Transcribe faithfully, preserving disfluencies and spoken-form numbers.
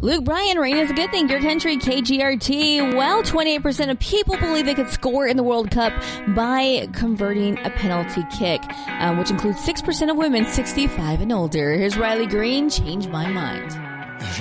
Luke Bryan, rain is a good thing. Your country, K G R T. Well, twenty-eight percent of people believe they could score in the World Cup by converting a penalty kick, um, which includes six percent of women sixty-five and older. Here's Riley Green, Change My Mind.